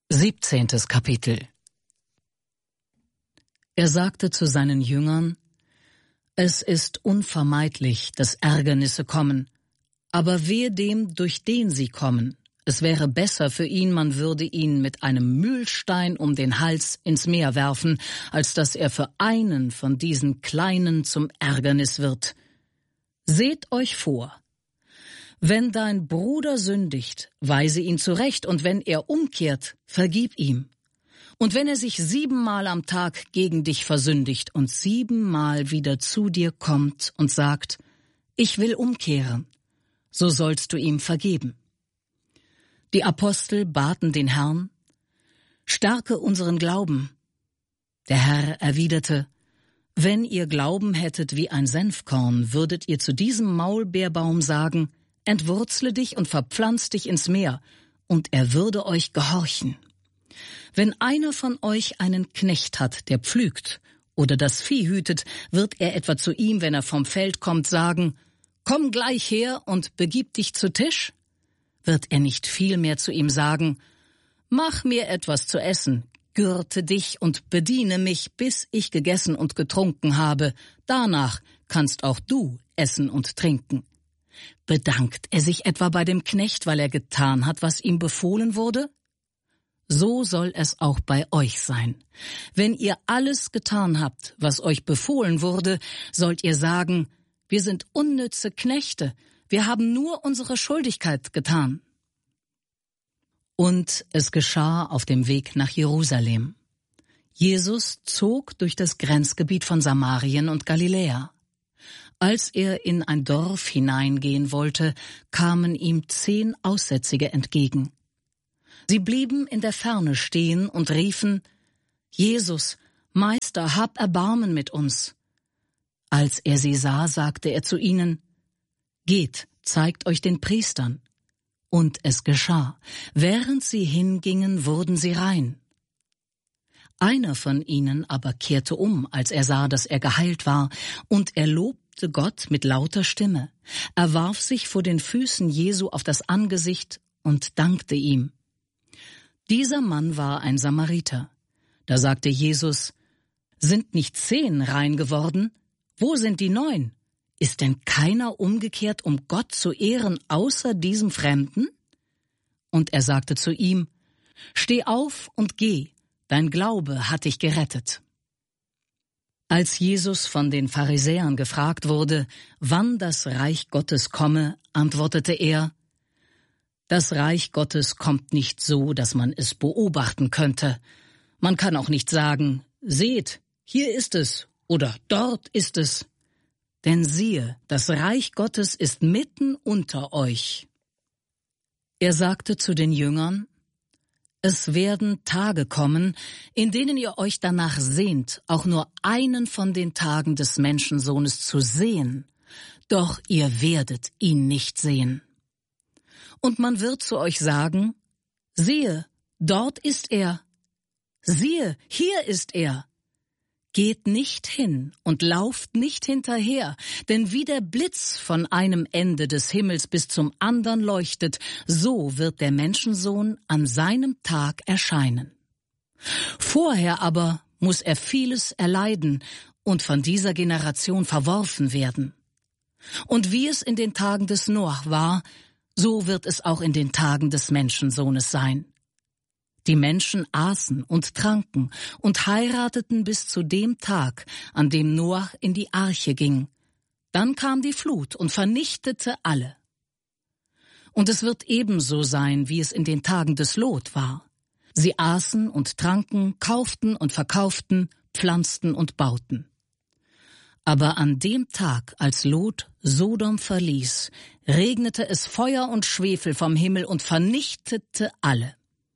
17. Kapitel. Er sagte zu seinen Jüngern: Es ist unvermeidlich, dass Ärgernisse kommen, aber wehe dem, durch den sie kommen. Es wäre besser für ihn, man würde ihn mit einem Mühlstein um den Hals ins Meer werfen, als dass er für einen von diesen Kleinen zum Ärgernis wird. Seht euch vor: Wenn dein Bruder sündigt, weise ihn zurecht, und wenn er umkehrt, vergib ihm. Und wenn er sich 7-mal am Tag gegen dich versündigt und 7-mal wieder zu dir kommt und sagt: Ich will umkehren, so sollst du ihm vergeben. Die Apostel baten den Herrn: Stärke unseren Glauben. Der Herr erwiderte: Wenn ihr Glauben hättet wie ein Senfkorn, würdet ihr zu diesem Maulbeerbaum sagen: Entwurzle dich und verpflanz dich ins Meer, und er würde euch gehorchen. Wenn einer von euch einen Knecht hat, der pflügt oder das Vieh hütet, wird er etwa zu ihm, wenn er vom Feld kommt, sagen: Komm gleich her und begib dich zu Tisch? Wird er nicht vielmehr zu ihm sagen: Mach mir etwas zu essen, gürte dich und bediene mich, bis ich gegessen und getrunken habe, danach kannst auch du essen und trinken. Bedankt er sich etwa bei dem Knecht, weil er getan hat, was ihm befohlen wurde? So soll es auch bei euch sein. Wenn ihr alles getan habt, was euch befohlen wurde, sollt ihr sagen: Wir sind unnütze Knechte, wir haben nur unsere Schuldigkeit getan. Und es geschah auf dem Weg nach Jerusalem. Jesus zog durch das Grenzgebiet von Samarien und Galiläa. Als er in ein Dorf hineingehen wollte, kamen ihm 10 Aussätzige entgegen. Sie blieben in der Ferne stehen und riefen: Jesus, Meister, hab Erbarmen mit uns. Als er sie sah, sagte er zu ihnen: Geht, zeigt euch den Priestern. Und es geschah. Während sie hingingen, wurden sie rein. Einer von ihnen aber kehrte um, als er sah, dass er geheilt war, und er lobte Gott mit lauter Stimme. Er warf sich vor den Füßen Jesu auf das Angesicht und dankte ihm. Dieser Mann war ein Samariter. Da sagte Jesus: Sind nicht 10 rein geworden? Wo sind die 9? Ist denn keiner umgekehrt, um Gott zu ehren, außer diesem Fremden? Und er sagte zu ihm: Steh auf und geh, dein Glaube hat dich gerettet. Als Jesus von den Pharisäern gefragt wurde, wann das Reich Gottes komme, antwortete er: Das Reich Gottes kommt nicht so, dass man es beobachten könnte. Man kann auch nicht sagen: Seht, hier ist es oder dort ist es. Denn siehe, das Reich Gottes ist mitten unter euch. Er sagte zu den Jüngern: Es werden Tage kommen, in denen ihr euch danach sehnt, auch nur einen von den Tagen des Menschensohnes zu sehen, doch ihr werdet ihn nicht sehen. Und man wird zu euch sagen: Siehe, dort ist er. Siehe, hier ist er. Geht nicht hin und lauft nicht hinterher, denn wie der Blitz von einem Ende des Himmels bis zum andern leuchtet, so wird der Menschensohn an seinem Tag erscheinen. Vorher aber muss er vieles erleiden und von dieser Generation verworfen werden. Und wie es in den Tagen des Noach war, so wird es auch in den Tagen des Menschensohnes sein. Die Menschen aßen und tranken und heirateten bis zu dem Tag, an dem Noach in die Arche ging. Dann kam die Flut und vernichtete alle. Und es wird ebenso sein, wie es in den Tagen des Lot war. Sie aßen und tranken, kauften und verkauften, pflanzten und bauten. Aber an dem Tag, als Lot Sodom verließ, regnete es Feuer und Schwefel vom Himmel und vernichtete alle.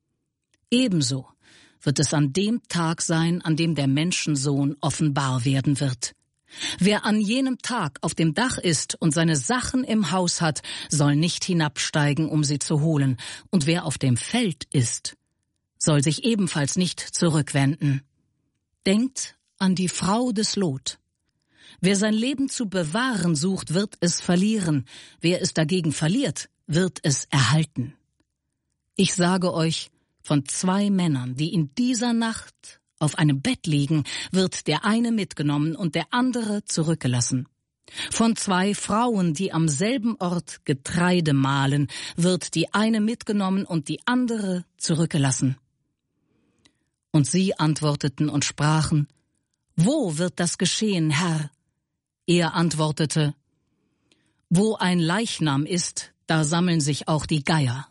Ebenso wird es an dem Tag sein, an dem der Menschensohn offenbar werden wird. Wer an jenem Tag auf dem Dach ist und seine Sachen im Haus hat, soll nicht hinabsteigen, um sie zu holen. Und wer auf dem Feld ist, soll sich ebenfalls nicht zurückwenden. Denkt an die Frau des Lot. Wer sein Leben zu bewahren sucht, wird es verlieren. Wer es dagegen verliert, wird es erhalten. Ich sage euch, Von 2 Männern, die in dieser Nacht auf einem Bett liegen, wird der eine mitgenommen und der andere zurückgelassen. Von 2 Frauen, die am selben Ort Getreide mahlen, wird die eine mitgenommen und die andere zurückgelassen. Und sie antworteten und sprachen: Wo wird das geschehen, Herr? Er antwortete: Wo ein Leichnam ist, da sammeln sich auch die Geier.